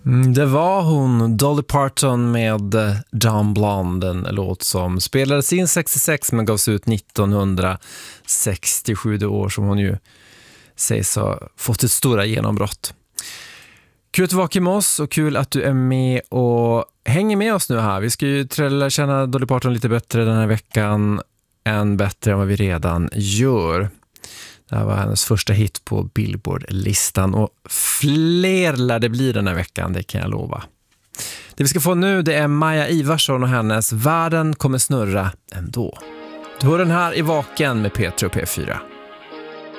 Det var hon, Dolly Parton med Dumb Blonde, en låt som spelades in 66 men gavs ut 1967, det år som hon ju sägs ha fått ett stora genombrott. Kul att du var med oss och kul att du är med och hänger med oss nu här. Vi ska ju lära känna Dolly Parton lite bättre den här veckan, än bättre än vad vi redan gör. Det här var hennes första hit på Billboard-listan och fler lär det bli den här veckan, det kan jag lova. Det vi ska få nu, det är Maja Ivarsson och hennes Världen kommer snurra ändå. Du hör den här i Vaken med P3 och P4.